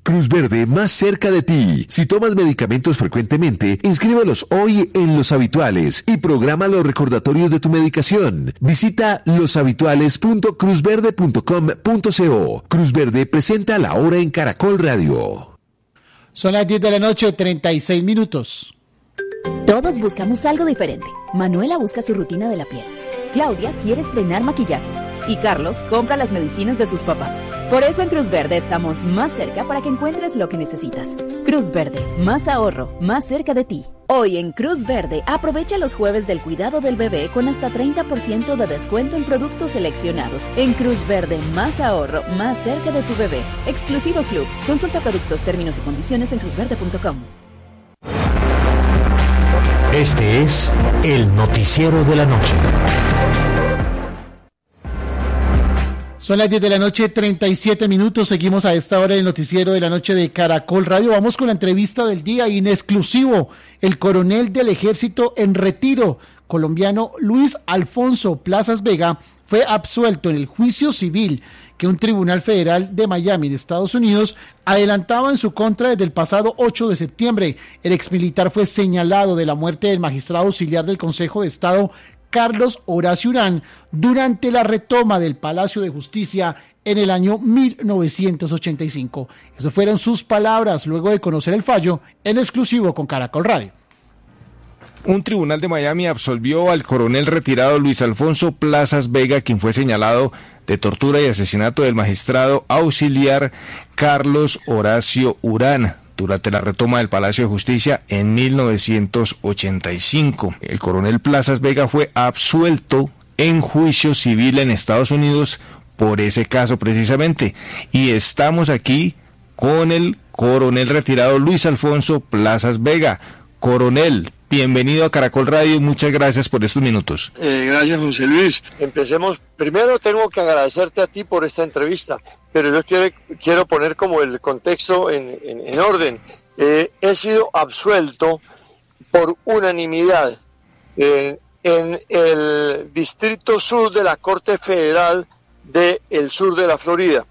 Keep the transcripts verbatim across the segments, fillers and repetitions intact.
Cruz Verde más cerca de ti. Si tomas medicamentos frecuentemente, inscríbelos hoy en Los Habituales y programa los recordatorios de tu medicación. Visita los habituales punto cruz verde punto com punto co. Cruz Verde presenta La Hora en Caracol Radio. Son las diez de la noche, treinta y seis minutos. Todos buscamos algo diferente. Manuela busca su rutina de la piel. Claudia quiere estrenar maquillaje. Y Carlos compra las medicinas de sus papás. Por eso en Cruz Verde estamos más cerca para que encuentres lo que necesitas. Cruz Verde, más ahorro, más cerca de ti. Hoy en Cruz Verde, aprovecha los jueves del cuidado del bebé con hasta treinta por ciento de descuento en productos seleccionados. En Cruz Verde, más ahorro, más cerca de tu bebé. Exclusivo Club. Consulta productos, términos y condiciones en cruz verde punto com. Este es el noticiero de la noche. Son las diez de la noche, treinta y siete minutos. Seguimos a esta hora del noticiero de la noche de Caracol Radio. Vamos con la entrevista del día y en exclusivo. El coronel del ejército en retiro, colombiano Luis Alfonso Plazas Vega, fue absuelto en el juicio civil que un tribunal federal de Miami, de Estados Unidos, adelantaba en su contra desde el pasado ocho de septiembre. El exmilitar fue señalado de la muerte del magistrado auxiliar del Consejo de Estado, Carlos Horacio Urán, durante la retoma del Palacio de Justicia en el año mil novecientos ochenta y cinco. Esas fueron sus palabras luego de conocer el fallo en exclusivo con Caracol Radio. Un tribunal de Miami absolvió al coronel retirado Luis Alfonso Plazas Vega, quien fue señalado de tortura y asesinato del magistrado auxiliar Carlos Horacio Urán durante la retoma del Palacio de Justicia en mil novecientos ochenta y cinco. El coronel Plazas Vega fue absuelto en juicio civil en Estados Unidos por ese caso precisamente. Y estamos aquí con el coronel retirado Luis Alfonso Plazas Vega. Coronel, bienvenido a Caracol Radio y muchas gracias por estos minutos. Eh, gracias, José Luis. Empecemos. Primero tengo que agradecerte a ti por esta entrevista, pero yo quiero, quiero poner como el contexto en, en, en orden. Eh, he sido absuelto por unanimidad eh, en el Distrito Sur de la Corte Federal del Sur de la Florida.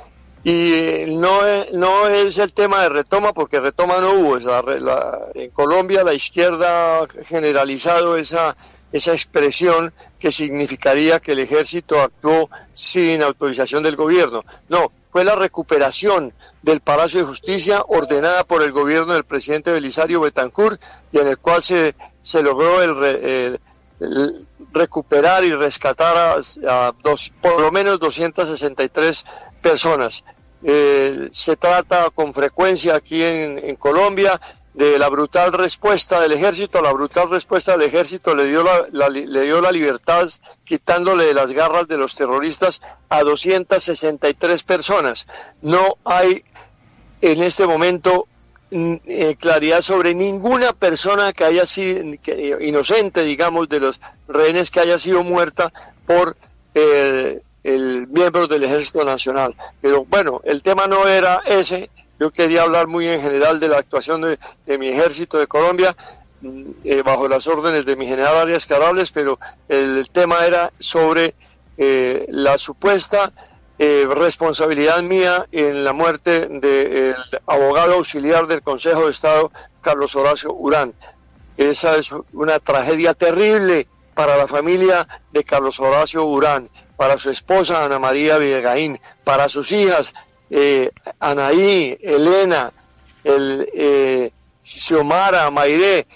Y no es, no es el tema de retoma, porque retoma no hubo. La, la, en Colombia la izquierda ha generalizado esa, esa expresión que significaría que el ejército actuó sin autorización del gobierno. No, fue la recuperación del Palacio de Justicia ordenada por el gobierno del presidente Belisario Betancur y en el cual se, se logró el, el, el recuperar y rescatar a, a dos, por lo menos doscientas sesenta y tres personas. Eh, se trata con frecuencia aquí en, en Colombia de la brutal respuesta del ejército. La brutal respuesta del ejército le dio la, la, le dio la libertad quitándole de las garras de los terroristas a doscientas sesenta y tres personas. No hay en este momento eh, claridad sobre ninguna persona que haya sido que, inocente, digamos, de los rehenes que haya sido muerta por eh, el miembro del Ejército Nacional. Pero bueno, el tema no era ese. Yo quería hablar muy en general de la actuación de, de mi ejército de Colombia, eh, bajo las órdenes de mi general Arias Carables, pero el, el tema era sobre eh, la supuesta eh, responsabilidad mía en la muerte del abogado auxiliar del Consejo de Estado, Carlos Horacio Urán. Esa es una tragedia terrible para la familia de Carlos Horacio Urán, para su esposa Ana María Villegaín, para sus hijas eh, Anaí, Elena, el, eh, Xiomara, Mairé,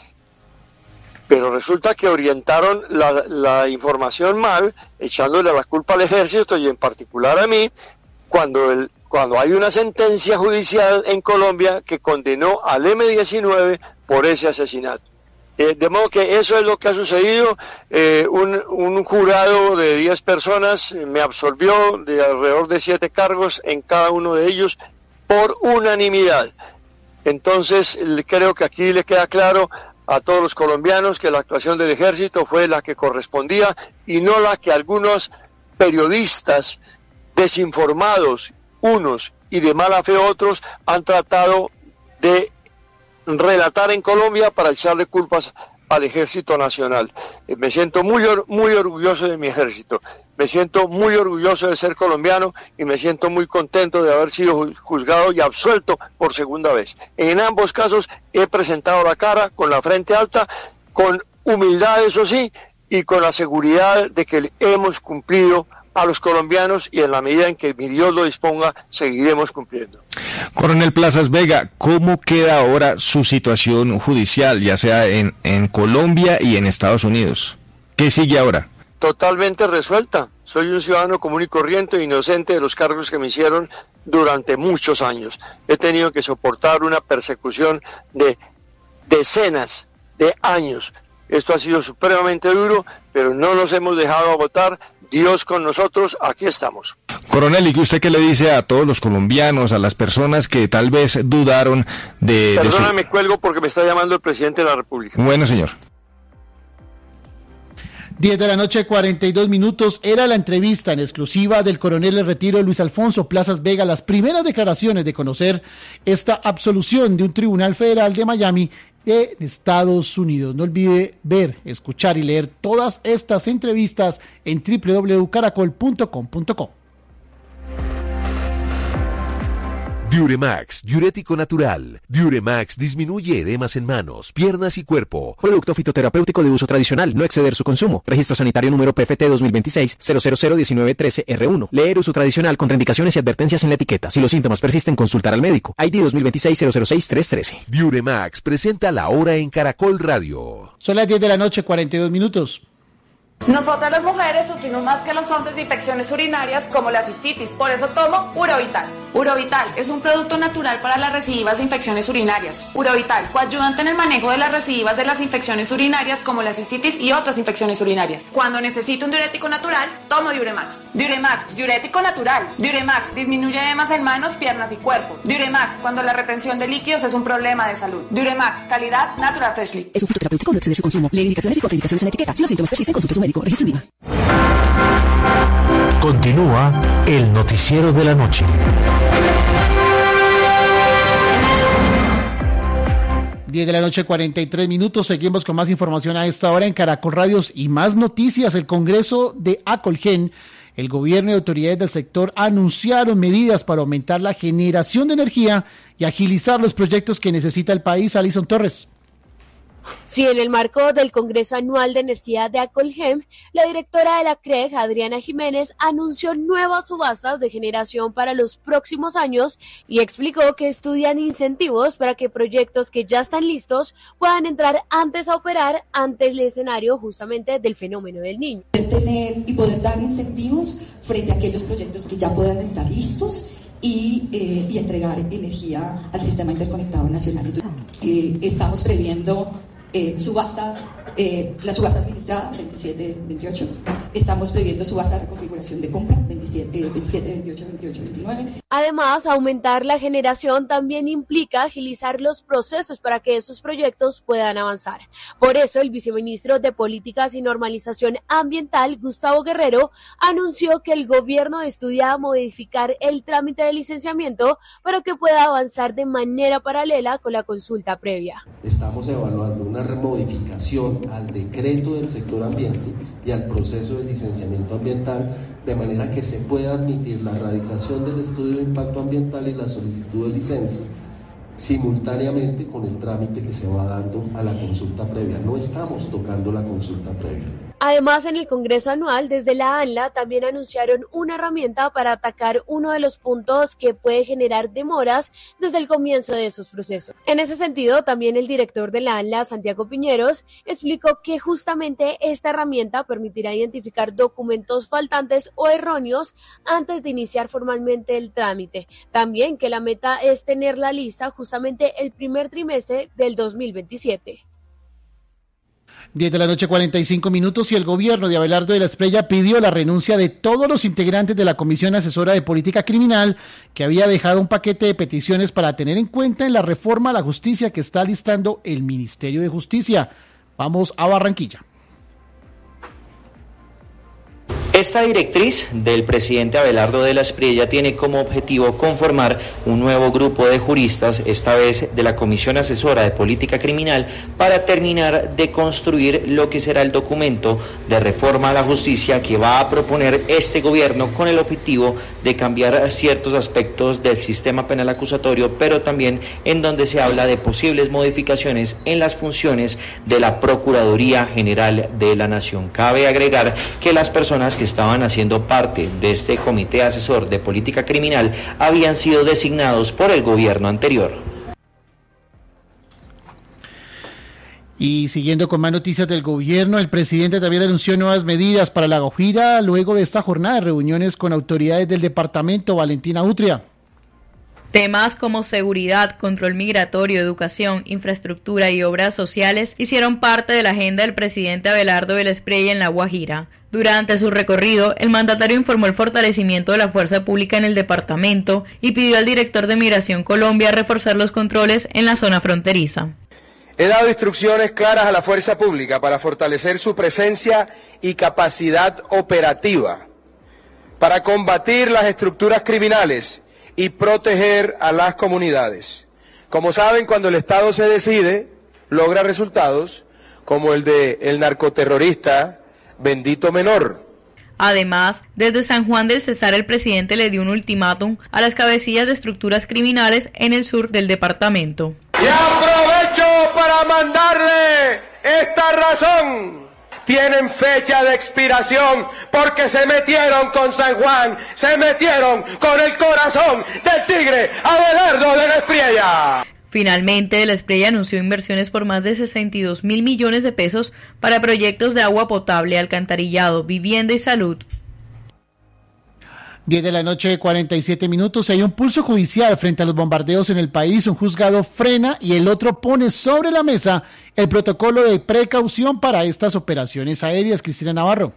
pero resulta que orientaron la, la información mal, echándole la culpa al ejército y en particular a mí, cuando, el, cuando hay una sentencia judicial en Colombia que condenó al eme diecinueve por ese asesinato. Eh, de modo que eso es lo que ha sucedido. Eh, un, un jurado de diez personas me absolvió de alrededor de siete cargos en cada uno de ellos por unanimidad. Entonces creo que aquí le queda claro a todos los colombianos que la actuación del ejército fue la que correspondía y no la que algunos periodistas desinformados, unos, y de mala fe otros, han tratado de relatar en Colombia para echarle culpas al Ejército Nacional. Me siento muy, muy orgulloso de mi ejército. Me siento muy orgulloso de ser colombiano y me siento muy contento de haber sido juzgado y absuelto por segunda vez. En ambos casos he presentado la cara con la frente alta, con humildad, eso sí, y con la seguridad de que hemos cumplido a los colombianos y en la medida en que mi Dios lo disponga, seguiremos cumpliendo. Coronel Plazas Vega, ¿cómo queda ahora su situación judicial, ya sea en, en Colombia y en Estados Unidos? ¿Qué sigue ahora? Totalmente resuelta. Soy un ciudadano común y corriente, inocente de los cargos que me hicieron durante muchos años. He tenido que soportar una persecución de decenas de años. Esto ha sido supremamente duro, pero no nos hemos dejado agotar. Dios con nosotros, aquí estamos. Coronel, ¿y usted qué le dice a todos los colombianos, a las personas que tal vez dudaron de... Perdóname, de su... cuelgo porque me está llamando el presidente de la República. Bueno, señor. diez de la noche, cuarenta y dos minutos, era la entrevista en exclusiva del coronel de retiro Luis Alfonso Plazas Vega, las primeras declaraciones de conocer esta absolución de un tribunal federal de Miami de Estados Unidos. No olvide ver, escuchar y leer todas estas entrevistas en doble u doble u doble u punto caracol punto com punto co. Diuremax, diurético natural. Diuremax disminuye edemas en manos, piernas y cuerpo. Producto fitoterapéutico de uso tradicional, no exceder su consumo. Registro sanitario número P F T dos mil veintiséis cero cero cero diecinueve trece R uno. Leer uso tradicional con indicaciones y advertencias en la etiqueta. Si los síntomas persisten, consultar al médico. I D dos mil veintiséis cero cero seis tres trece. Diuremax presenta la hora en Caracol Radio. Son las diez de la noche, cuarenta y dos minutos. Nosotras las mujeres sufrimos más que los hombres de infecciones urinarias como la cistitis, por eso tomo Urovital. Urovital es un producto natural para las recidivas de infecciones urinarias. Urovital, coayudante en el manejo de las recidivas de las infecciones urinarias como la cistitis y otras infecciones urinarias. Cuando necesito un diurético natural, tomo Diuremax. Diuremax, diurético natural. Diuremax disminuye edemas en manos, piernas y cuerpo. Diuremax, cuando la retención de líquidos es un problema de salud. Diuremax, calidad Natural Freshly. Es un fitoterapéutico, no exceder su consumo. Lee indicaciones y contraindicaciones en la etiqueta. Si los síntomas persisten, consulte a su médico. Registro I V A. Continúa el noticiero de la noche. diez de la noche, cuarenta y tres minutos. Seguimos con más información a esta hora en Caracol Radios y más noticias. El Congreso de Acolgen, el gobierno y autoridades del sector anunciaron medidas para aumentar la generación de energía y agilizar los proyectos que necesita el país. Alison Torres. Sí, en el marco del Congreso Anual de Energía de Acolgen, la directora de la C R E G, Adriana Jiménez, anunció nuevas subastas de generación para los próximos años y explicó que estudian incentivos para que proyectos que ya están listos puedan entrar antes a operar ante el escenario justamente del fenómeno del Niño. Tener y poder dar incentivos frente a aquellos proyectos que ya puedan estar listos y, eh, y entregar energía al sistema interconectado nacional. Entonces, eh, estamos previendo Eh, subastas, eh, la subasta administrada veintisiete veintiocho, estamos previendo subasta de reconfiguración de compra veintisiete veintiocho veintiocho veintinueve. Además, aumentar la generación también implica agilizar los procesos para que esos proyectos puedan avanzar. Por eso, el viceministro de Políticas y Normalización Ambiental, Gustavo Guerrero, anunció que el gobierno estudia modificar el trámite de licenciamiento para que pueda avanzar de manera paralela con la consulta previa. Estamos evaluando una modificación al decreto del sector ambiente y al proceso de licenciamiento ambiental, de manera que se pueda admitir la erradicación del estudio de impacto ambiental y la solicitud de licencia simultáneamente con el trámite que se va dando a la consulta previa. No estamos tocando la consulta previa. Además, en el Congreso Anual, desde la ANLA, también anunciaron una herramienta para atacar uno de los puntos que puede generar demoras desde el comienzo de esos procesos. En ese sentido, también el director de la ANLA, Santiago Piñeros, explicó que justamente esta herramienta permitirá identificar documentos faltantes o erróneos antes de iniciar formalmente el trámite. También que la meta es tener la lista justamente el primer trimestre del dos mil veintisiete. diez de la noche, cuarenta y cinco minutos, y el gobierno de Abelardo de la Espriella pidió la renuncia de todos los integrantes de la Comisión Asesora de Política Criminal, que había dejado un paquete de peticiones para tener en cuenta en la reforma a la justicia que está listando el Ministerio de Justicia. Vamos a Barranquilla. Esta directriz del presidente Abelardo de la Espriella tiene como objetivo conformar un nuevo grupo de juristas, esta vez de la Comisión Asesora de Política Criminal, para terminar de construir lo que será el documento de reforma a la justicia que va a proponer este gobierno, con el objetivo de cambiar ciertos aspectos del sistema penal acusatorio, pero también en donde se habla de posibles modificaciones en las funciones de la Procuraduría General de la Nación. Cabe agregar que las personas que estaban haciendo parte de este comité asesor de política criminal habían sido designados por el gobierno anterior. Y siguiendo con más noticias del gobierno, el presidente también anunció nuevas medidas para La Guajira luego de esta jornada de reuniones con autoridades del departamento. Valentina Utria. Temas como seguridad, control migratorio, educación, infraestructura y obras sociales hicieron parte de la agenda del presidente Abelardo de la Espriella en La Guajira. Durante su recorrido, el mandatario informó el fortalecimiento de la fuerza pública en el departamento y pidió al director de Migración Colombia reforzar los controles en la zona fronteriza. He dado instrucciones claras a la fuerza pública para fortalecer su presencia y capacidad operativa, para combatir las estructuras criminales y proteger a las comunidades. Como saben, cuando el Estado se decide, logra resultados como el de el narcoterrorista Bendito Menor. Además, desde San Juan del Cesar el presidente le dio un ultimátum a las cabecillas de estructuras criminales en el sur del departamento. Y aprovecho para mandarle esta razón. Tienen fecha de expiración porque se metieron con San Juan, se metieron con el corazón del tigre Abelardo de la Espriella. Finalmente, de la Espriella anunció inversiones por más de sesenta y dos mil millones de pesos para proyectos de agua potable, alcantarillado, vivienda y salud. diez de la noche, cuarenta y siete minutos. Hay un pulso judicial frente a los bombardeos en el país. Un juzgado frena y el otro pone sobre la mesa el protocolo de precaución para estas operaciones aéreas. Cristina Navarro.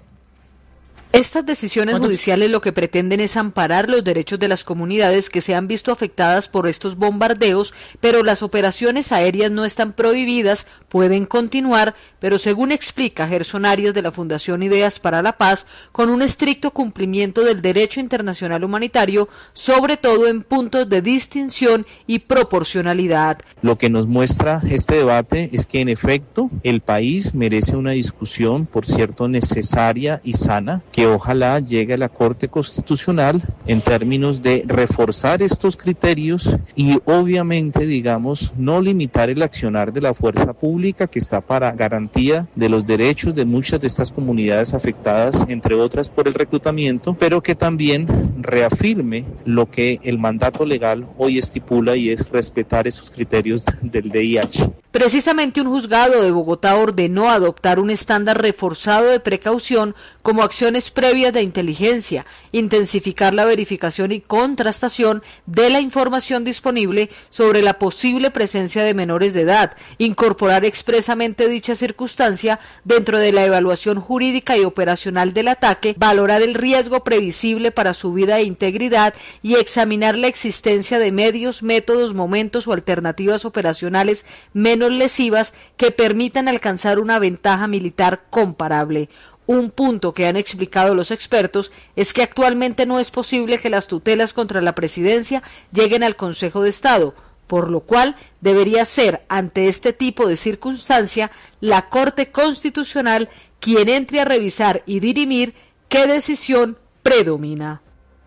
Estas decisiones judiciales lo que pretenden es amparar los derechos de las comunidades que se han visto afectadas por estos bombardeos, pero las operaciones aéreas no están prohibidas, pueden continuar, pero según explica Gerson Arias de la Fundación Ideas para la Paz, con un estricto cumplimiento del derecho internacional humanitario, sobre todo en puntos de distinción y proporcionalidad. Lo que nos muestra este debate es que en efecto el país merece una discusión, por cierto, necesaria y sana, que que ojalá llegue a la Corte Constitucional en términos de reforzar estos criterios y obviamente, digamos, no limitar el accionar de la fuerza pública que está para garantía de los derechos de muchas de estas comunidades afectadas, entre otras por el reclutamiento, pero que también reafirme lo que el mandato legal hoy estipula y es respetar esos criterios del D I H. Precisamente un juzgado de Bogotá ordenó adoptar un estándar reforzado de precaución como acciones previas de inteligencia, intensificar la verificación y contrastación de la información disponible sobre la posible presencia de menores de edad, incorporar expresamente dicha circunstancia dentro de la evaluación jurídica y operacional del ataque, valorar el riesgo previsible para su vida e integridad y examinar la existencia de medios, métodos, momentos o alternativas operacionales menos lesivas que permitan alcanzar una ventaja militar comparable. Un punto que han explicado los expertos es que actualmente no es posible que las tutelas contra la presidencia lleguen al Consejo de Estado, por lo cual debería ser, ante este tipo de circunstancia, la Corte Constitucional quien entre a revisar y dirimir qué decisión predomina.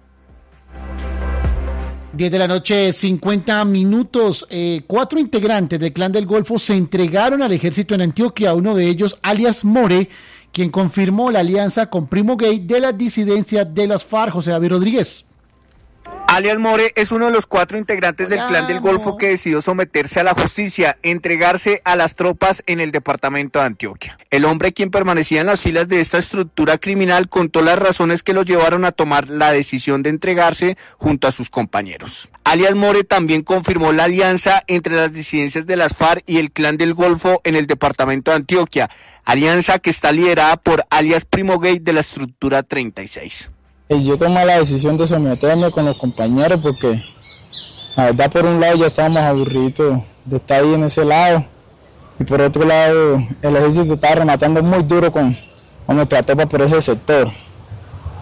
diez de la noche, cincuenta minutos. Eh, cuatro integrantes del Clan del Golfo se entregaron al ejército en Antioquia, uno de ellos, alias More, quien confirmó la alianza con Primo Gay de la disidencia de las FARC. José David Rodríguez. Alias More es uno de los cuatro integrantes del Clan del Golfo que decidió someterse a la justicia, entregarse a las tropas en el departamento de Antioquia. El hombre, quien permanecía en las filas de esta estructura criminal, contó las razones que lo llevaron a tomar la decisión de entregarse junto a sus compañeros. Alias More también confirmó la alianza entre las disidencias de las FARC y el Clan del Golfo en el departamento de Antioquia, alianza que está liderada por alias Primo Gay de la estructura treinta y seis. Yo tomé la decisión de someterme con los compañeros porque la verdad, por un lado ya estábamos aburridos de estar ahí en ese lado y por otro lado el ejército estaba rematando muy duro con, con nuestra tropa por ese sector.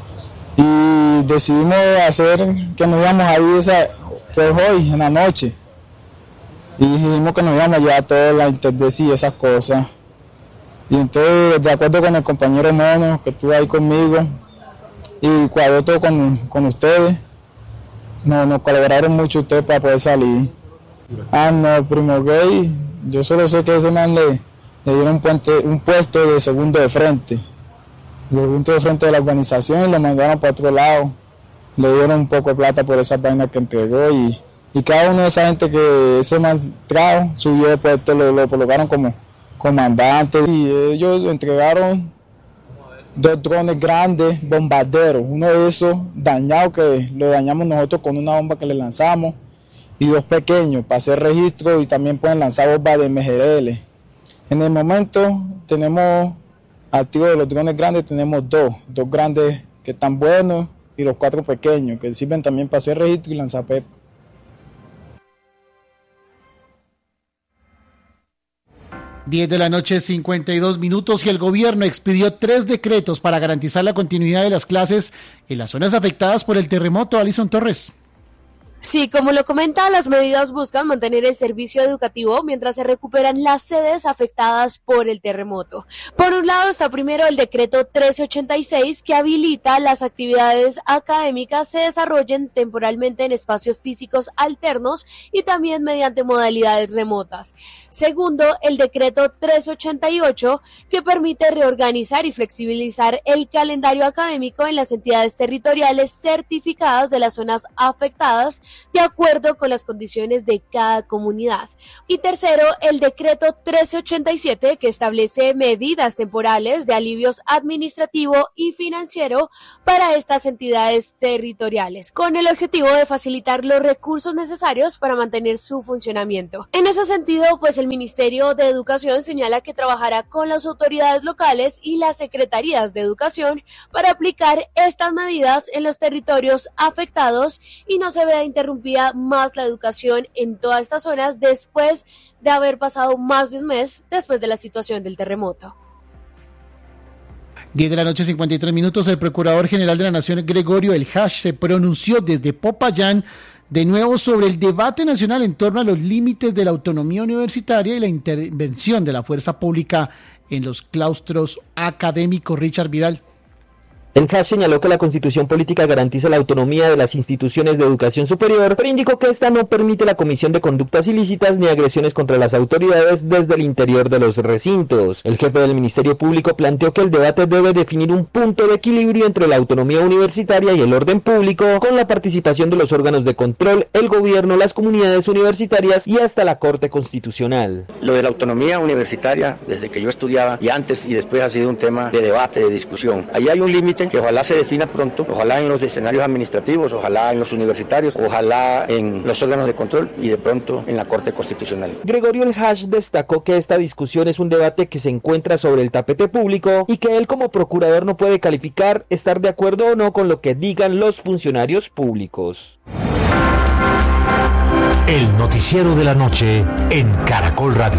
decidimos hacer que nos íbamos a ir esa, pues hoy, en la noche. Y dijimos que nos íbamos a llevar toda la interdecia y esas cosas. Y entonces, de acuerdo con el compañero Mono, que estuvo ahí conmigo, y cuadró todo con, con ustedes, nos, nos colaboraron mucho ustedes para poder salir. Ah, no, Primo Gay, yo solo sé que ese man le, le dieron un, puente, un puesto de segundo de frente. De segundo de frente de la organización y lo mandaron para otro lado. Le dieron un poco de plata por esas vainas que entregó y, y cada uno de esa gente que ese man trajo subió de puesto, lo, lo colocaron como comandante y ellos entregaron dos drones grandes, bombarderos, uno de esos dañados que lo dañamos nosotros con una bomba que le lanzamos y dos pequeños para hacer registro y también pueden lanzar bombas de M G L. En el momento tenemos activos de los drones grandes, tenemos dos, dos grandes que están buenos y los cuatro pequeños que sirven también para hacer registro y lanzar pepa. diez de la noche, cincuenta y dos minutos, y el gobierno expidió tres decretos para garantizar la continuidad de las clases en las zonas afectadas por el terremoto. Alison Torres. Sí, como lo comenta, las medidas buscan mantener el servicio educativo mientras se recuperan las sedes afectadas por el terremoto. Por un lado está primero el decreto trece ochenta y seis que habilita las actividades académicas se desarrollen temporalmente en espacios físicos alternos y también mediante modalidades remotas. Segundo, el decreto trece ochenta y ocho que permite reorganizar y flexibilizar el calendario académico en las entidades territoriales certificadas de las zonas afectadas de acuerdo con las condiciones de cada comunidad. Y tercero, el decreto trece ochenta y siete que establece medidas temporales de alivios administrativo y financiero para estas entidades territoriales, con el objetivo de facilitar los recursos necesarios para mantener su funcionamiento. En ese sentido, pues el Ministerio de Educación señala que trabajará con las autoridades locales y las secretarías de educación para aplicar estas medidas en los territorios afectados y no se vea interrumpida más la educación en todas estas zonas después de haber pasado más de un mes después de la situación del terremoto. diez de la noche, cincuenta y tres minutos, el Procurador General de la Nación, Gregorio El Hash, se pronunció desde Popayán de nuevo sobre el debate nacional en torno a los límites de la autonomía universitaria y la intervención de la fuerza pública en los claustros académicos. Richard Vidal. El Hash señaló que la Constitución Política garantiza la autonomía de las instituciones de educación superior, pero indicó que esta no permite la comisión de conductas ilícitas ni agresiones contra las autoridades desde el interior de los recintos. El jefe del Ministerio Público planteó que el debate debe definir un punto de equilibrio entre la autonomía universitaria y el orden público, con la participación de los órganos de control, el gobierno, las comunidades universitarias y hasta la Corte Constitucional. Lo de la autonomía universitaria, desde que yo estudiaba y antes y después ha sido un tema de debate, de discusión. Ahí hay un límite que ojalá se defina pronto, ojalá en los escenarios administrativos, ojalá en los universitarios, ojalá en los órganos de control y de pronto en la Corte Constitucional. Gregorio El Hash destacó que esta discusión es un debate que se encuentra sobre el tapete público y que él como procurador no puede calificar, estar de acuerdo o no con lo que digan los funcionarios públicos. El noticiero de la noche en Caracol Radio.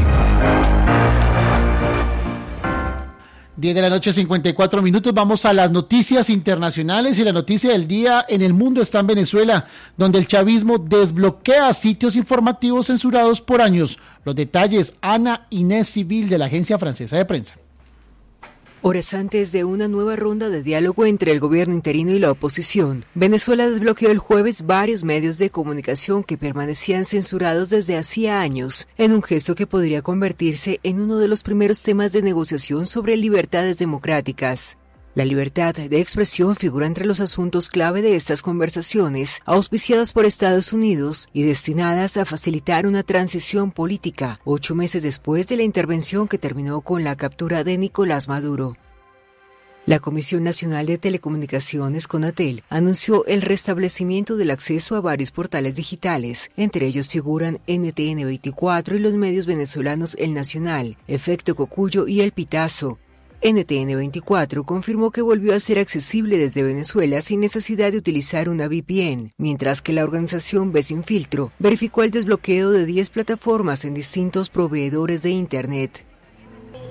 diez de la noche, cincuenta y cuatro minutos, vamos a las noticias internacionales y la noticia del día en el mundo está en Venezuela, donde el chavismo desbloquea sitios informativos censurados por años. Los detalles, Ana Inés Civil de la Agencia Francesa de Prensa. Horas antes de una nueva ronda de diálogo entre el gobierno interino y la oposición, Venezuela desbloqueó el jueves varios medios de comunicación que permanecían censurados desde hacía años, en un gesto que podría convertirse en uno de los primeros temas de negociación sobre libertades democráticas. La libertad de expresión figura entre los asuntos clave de estas conversaciones, auspiciadas por Estados Unidos y destinadas a facilitar una transición política, ocho meses después de la intervención que terminó con la captura de Nicolás Maduro. La Comisión Nacional de Telecomunicaciones, CONATEL, anunció el restablecimiento del acceso a varios portales digitales, entre ellos figuran N T N veinticuatro y los medios venezolanos El Nacional, Efecto Cocuyo y El Pitazo. N T N veinticuatro confirmó que volvió a ser accesible desde Venezuela sin necesidad de utilizar una V P N, mientras que la organización Ve Sin Filtro verificó el desbloqueo de diez plataformas en distintos proveedores de Internet.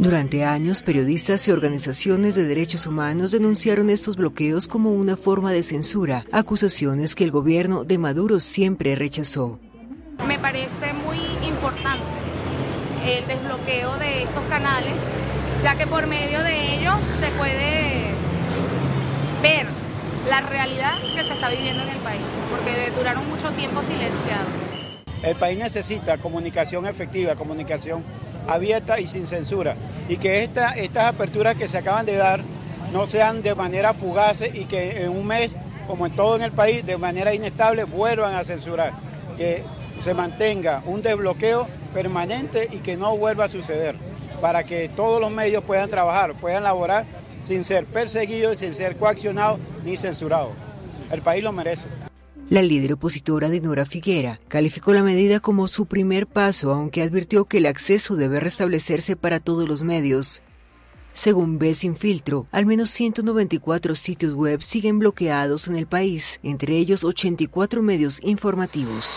Durante años, periodistas y organizaciones de derechos humanos denunciaron estos bloqueos como una forma de censura, acusaciones que el gobierno de Maduro siempre rechazó. Me parece muy importante el desbloqueo de estos canales, ya que por medio de ellos se puede ver la realidad que se está viviendo en el país, porque duraron mucho tiempo silenciados. El país necesita comunicación efectiva, comunicación abierta y sin censura, y que esta, estas aperturas que se acaban de dar no sean de manera fugaz y que en un mes, como en todo en el país, de manera inestable vuelvan a censurar, que se mantenga un desbloqueo permanente y que no vuelva a suceder, para que todos los medios puedan trabajar, puedan laborar sin ser perseguidos, sin ser coaccionados ni censurados. El país lo merece. La líder opositora Dinora Figuera calificó la medida como su primer paso, aunque advirtió que el acceso debe restablecerse para todos los medios. Según B Sin Filtro, al menos ciento noventa y cuatro sitios web siguen bloqueados en el país, entre ellos ochenta y cuatro medios informativos.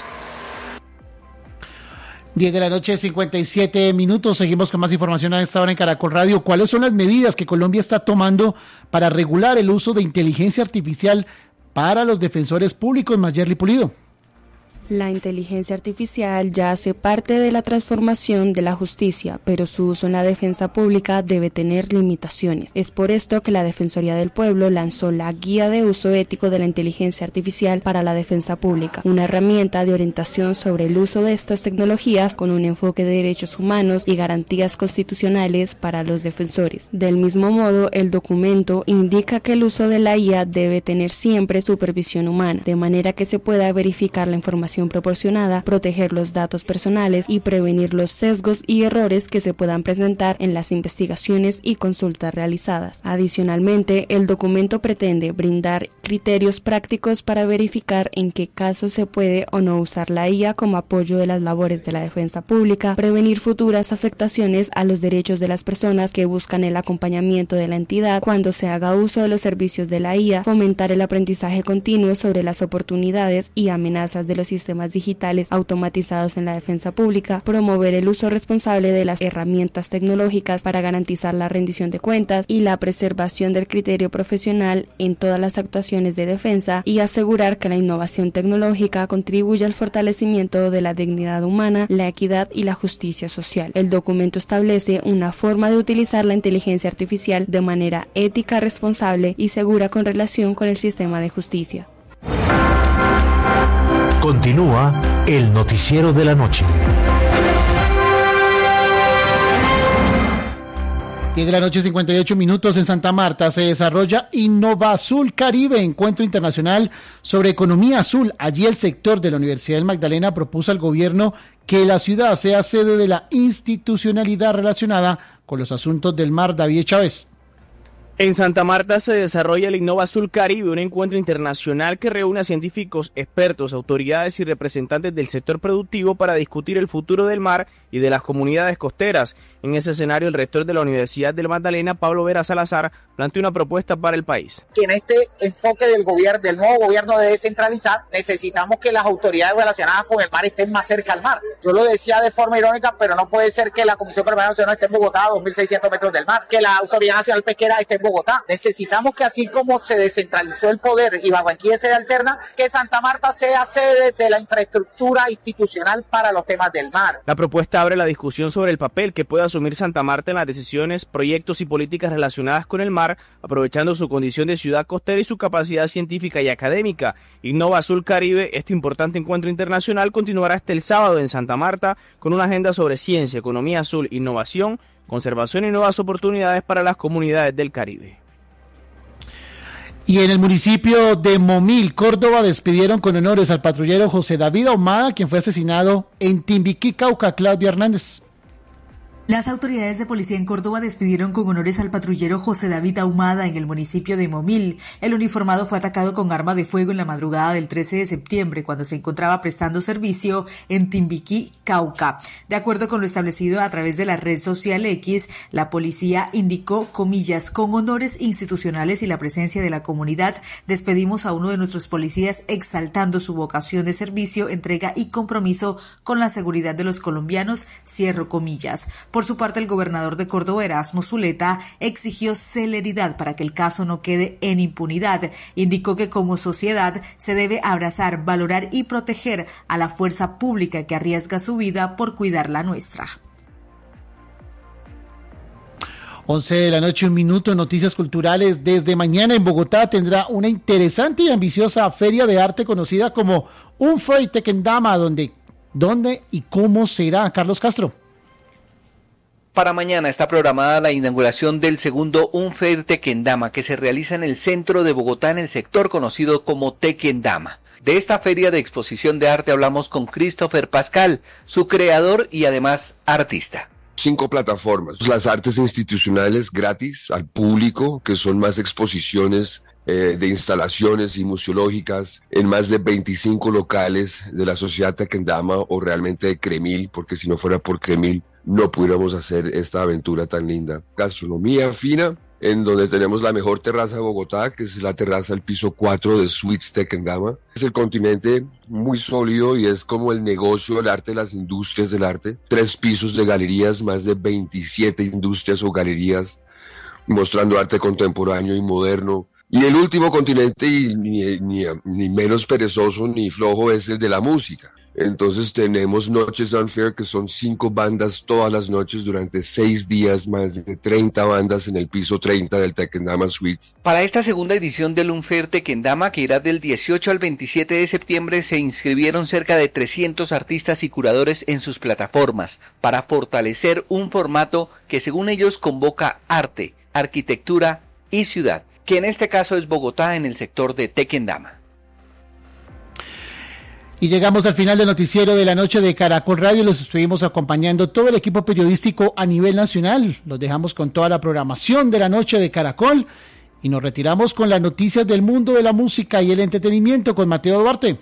diez de la noche, cincuenta y siete minutos. Seguimos con más información a esta hora en Caracol Radio. ¿Cuáles son las medidas que Colombia está tomando para regular el uso de inteligencia artificial para los defensores públicos? Mayerly Pulido. La inteligencia artificial ya hace parte de la transformación de la justicia, pero su uso en la defensa pública debe tener limitaciones. Es por esto que la Defensoría del Pueblo lanzó la Guía de Uso Ético de la Inteligencia Artificial para la Defensa Pública, una herramienta de orientación sobre el uso de estas tecnologías con un enfoque de derechos humanos y garantías constitucionales para los defensores. Del mismo modo, el documento indica que el uso de la I A debe tener siempre supervisión humana, de manera que se pueda verificar la información proporcionada, proteger los datos personales y prevenir los sesgos y errores que se puedan presentar en las investigaciones y consultas realizadas. Adicionalmente, el documento pretende brindar criterios prácticos para verificar en qué casos se puede o no usar la I A como apoyo de las labores de la defensa pública, prevenir futuras afectaciones a los derechos de las personas que buscan el acompañamiento de la entidad cuando se haga uso de los servicios de la I A, fomentar el aprendizaje continuo sobre las oportunidades y amenazas de los sistemas sistemas digitales automatizados en la defensa pública, promover el uso responsable de las herramientas tecnológicas para garantizar la rendición de cuentas y la preservación del criterio profesional en todas las actuaciones de defensa y asegurar que la innovación tecnológica contribuya al fortalecimiento de la dignidad humana, la equidad y la justicia social. El documento establece una forma de utilizar la inteligencia artificial de manera ética, responsable y segura con relación con el sistema de justicia. Continúa el noticiero de la noche. diez de la noche, cincuenta y ocho minutos. En Santa Marta se desarrolla Innovazul Caribe, encuentro internacional sobre economía azul. Allí el sector de la Universidad del Magdalena propuso al gobierno que la ciudad sea sede de la institucionalidad relacionada con los asuntos del mar. David Chávez. En Santa Marta se desarrolla el Innovazul Caribe, un encuentro internacional que reúne a científicos, expertos, autoridades y representantes del sector productivo para discutir el futuro del mar y de las comunidades costeras. En ese escenario, el rector de la Universidad del Magdalena, Pablo Vera Salazar, planteó una propuesta para el país. Que en este enfoque del gobierno, del nuevo gobierno de descentralizar, necesitamos que las autoridades relacionadas con el mar estén más cerca al mar. Yo lo decía de forma irónica, pero no puede ser que la Comisión Permanente Nacional esté en Bogotá, a dos mil seiscientos metros del mar, que la Autoridad Nacional Pesquera esté en Bogotá. Necesitamos que así como se descentralizó el poder y Barranquilla es sede alterna, que Santa Marta sea sede de la infraestructura institucional para los temas del mar. La propuesta abre la discusión sobre el papel que puede asumir Santa Marta en las decisiones, proyectos y políticas relacionadas con el mar, aprovechando su condición de ciudad costera y su capacidad científica y académica. Innovazul Caribe, este importante encuentro internacional, continuará hasta el sábado en Santa Marta con una agenda sobre ciencia, economía azul, innovación, conservación y nuevas oportunidades para las comunidades del Caribe. Y en el municipio de Momil, Córdoba, despidieron con honores al patrullero José David Ahumada, quien fue asesinado en Timbiquí, Cauca. Claudia Hernández. Las autoridades de policía en Córdoba despidieron con honores al patrullero José David Ahumada en el municipio de Momil. El uniformado fue atacado con arma de fuego en la madrugada del trece de septiembre, cuando se encontraba prestando servicio en Timbiquí, Cauca. De acuerdo con lo establecido a través de la red social X, la policía indicó, comillas, con honores institucionales y la presencia de la comunidad, despedimos a uno de nuestros policías exaltando su vocación de servicio, entrega y compromiso con la seguridad de los colombianos, cierro comillas. Por su parte, el gobernador de Córdoba, Erasmo Zuleta, exigió celeridad para que el caso no quede en impunidad. Indicó que como sociedad se debe abrazar, valorar y proteger a la fuerza pública que arriesga su vida por cuidar la nuestra. once de la noche, un minuto, noticias culturales. Desde mañana en Bogotá tendrá una interesante y ambiciosa feria de arte conocida como Unfair Tequendama, donde, dónde y cómo será. Carlos Castro. Para mañana está programada la inauguración del segundo Unfair Tequendama, que se realiza en el centro de Bogotá, en el sector conocido como Tequendama. De esta feria de exposición de arte hablamos con Christopher Pascal, su creador y además artista. Cinco plataformas, las artes institucionales gratis al público, que son más exposiciones eh, de instalaciones y museológicas en más de veinticinco locales de la sociedad Tequendama o realmente de Cremil, porque si no fuera por Cremil no pudiéramos hacer esta aventura tan linda. Gastronomía fina, en donde tenemos la mejor terraza de Bogotá, que es la terraza del piso cuatro de Suites Tequendama. Es el continente muy sólido y es como el negocio del arte, las industrias del arte. Tres pisos de galerías, más de veintisiete industrias o galerías mostrando arte contemporáneo y moderno. Y el último continente, y ni, ni, ni menos perezoso ni flojo, es el de la música. Entonces tenemos Noches Unfair, que son cinco bandas todas las noches durante seis días, más de treinta bandas en el piso treinta del Tequendama Suites. Para esta segunda edición del Unfair Tequendama, que irá del dieciocho al veintisiete de septiembre, se inscribieron cerca de trescientos artistas y curadores en sus plataformas para fortalecer un formato que, según ellos, convoca arte, arquitectura y ciudad, que en este caso es Bogotá, en el sector de Tequendama. Y llegamos al final del noticiero de la noche de Caracol Radio. Los estuvimos acompañando todo el equipo periodístico a nivel nacional. Los dejamos con toda la programación de la noche de Caracol y nos retiramos con las noticias del mundo de la música y el entretenimiento con Mateo Duarte.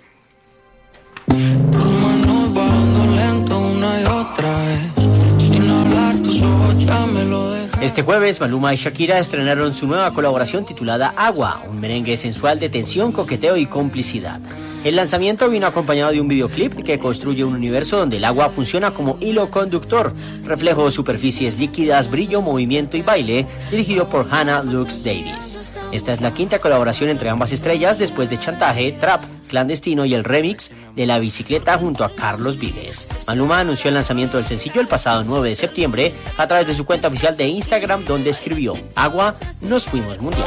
Este jueves, Maluma y Shakira estrenaron su nueva colaboración titulada Agua, un merengue sensual de tensión, coqueteo y complicidad. El lanzamiento vino acompañado de un videoclip que construye un universo donde el agua funciona como hilo conductor, reflejo de superficies líquidas, brillo, movimiento y baile, dirigido por Hannah Lux Davis. Esta es la quinta colaboración entre ambas estrellas después de Chantaje, Trap, Clandestino y el remix de La Bicicleta junto a Carlos Vives. Maluma anunció el lanzamiento del sencillo el pasado nueve de septiembre a través de su cuenta oficial de Instagram, donde escribió: Agua, nos fuimos mundial.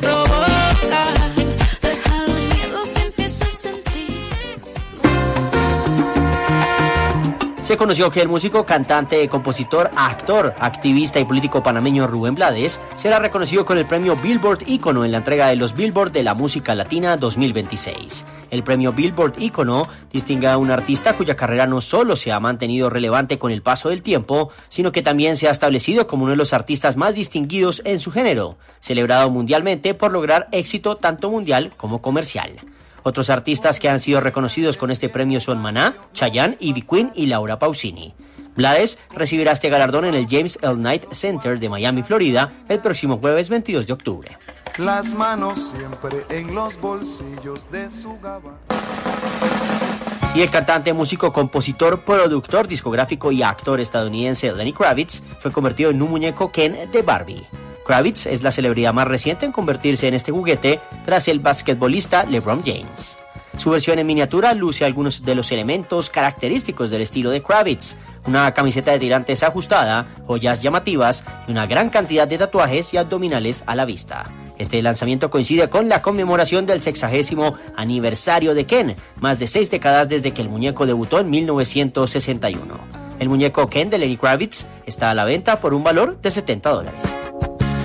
Se conoció que el músico, cantante, compositor, actor, activista y político panameño Rubén Blades será reconocido con el premio Billboard Ícono en la entrega de los Billboard de la Música Latina dos mil veintiséis. El premio Billboard Ícono distingue a un artista cuya carrera no solo se ha mantenido relevante con el paso del tiempo, sino que también se ha establecido como uno de los artistas más distinguidos en su género, celebrado mundialmente por lograr éxito tanto mundial como comercial. Otros artistas que han sido reconocidos con este premio son Maná, Chayanne, Ivy Queen y Laura Pausini. Blades recibirá este galardón en el James L. Knight Center de Miami, Florida, el próximo jueves veintidós de octubre. Las manos siempre en los bolsillos de su gabán. Y el cantante, músico, compositor, productor discográfico y actor estadounidense Lenny Kravitz fue convertido en un muñeco Ken de Barbie. Kravitz es la celebridad más reciente en convertirse en este juguete tras el basquetbolista LeBron James. Su versión en miniatura luce algunos de los elementos característicos del estilo de Kravitz: una camiseta de tirantes ajustada, joyas llamativas y una gran cantidad de tatuajes y abdominales a la vista. Este lanzamiento coincide con la conmemoración del sexagésimo aniversario de Ken, más de seis décadas desde que el muñeco debutó en mil novecientos sesenta y uno. El muñeco Ken de Lenny Kravitz está a la venta por un valor de setenta dólares.